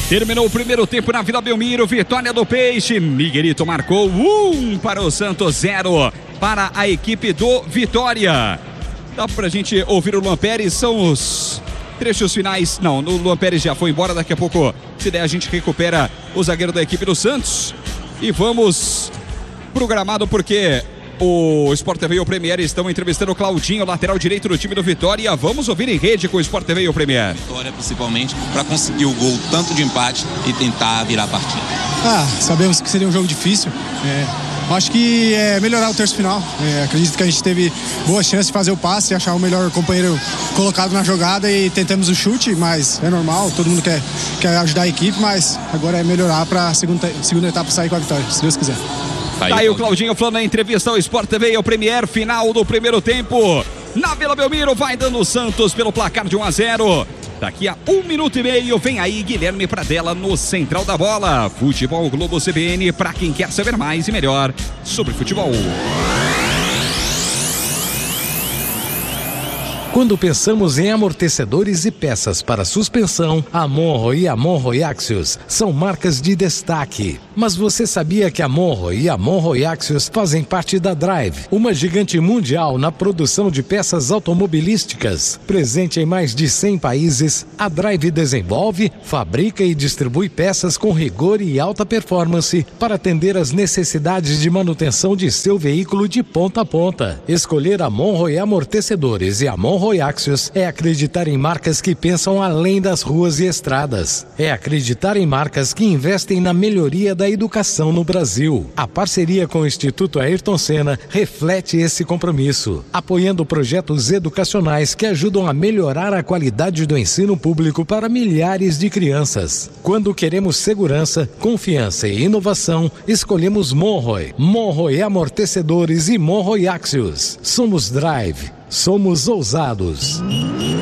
Terminou o primeiro tempo na Vila Belmiro, vitória do Peixe. Miguelito marcou 1 para o Santos, 0 para a equipe do Vitória. Dá pra gente ouvir o Luan Pérez, são os trechos finais. Não, o Luan Pérez já foi embora, daqui a pouco, se der, a gente recupera o zagueiro da equipe do Santos. E vamos pro gramado, porque o Sport TV e o Premier estão entrevistando o Claudinho, lateral direito do time do Vitória. Vamos ouvir em rede com o Sport TV e o Premier. Vitória, principalmente, para conseguir o gol tanto de empate e tentar virar a partida. Sabemos que seria um jogo difícil. Acho que é melhorar o terço final. Acredito que a gente teve boa chance de fazer o passe, achar o melhor companheiro colocado na jogada e tentamos o chute, mas é normal, todo mundo quer ajudar a equipe, mas agora é melhorar para a segunda etapa sair com a vitória, se Deus quiser. Tá aí o Claudinho falando na entrevista ao Sport TV e ao Premier, final do primeiro tempo. Na Vila Belmiro vai dando o Santos pelo placar de 1-0. Daqui a 1 minuto e meio vem aí Guilherme Pradella no Central da Bola. Futebol Globo CBN para quem quer saber mais e melhor sobre futebol. Quando pensamos em amortecedores e peças para suspensão, a Monro e a Monro Axios são marcas de destaque. Mas você sabia que a Monro e a Monro Axios fazem parte da Drive, uma gigante mundial na produção de peças automobilísticas? Presente em mais de 100 países, a Drive desenvolve, fabrica e distribui peças com rigor e alta performance para atender às necessidades de manutenção de seu veículo de ponta a ponta. Escolher a Monro e amortecedores e a Monro Axios é acreditar em marcas que pensam além das ruas e estradas. É acreditar em marcas que investem na melhoria da educação no Brasil. A parceria com o Instituto Ayrton Senna reflete esse compromisso, apoiando projetos educacionais que ajudam a melhorar a qualidade do ensino público para milhares de crianças. Quando queremos segurança, confiança e inovação, escolhemos Monroe. Monroe Amortecedores e Monroe Axios. Somos Drive. Somos ousados.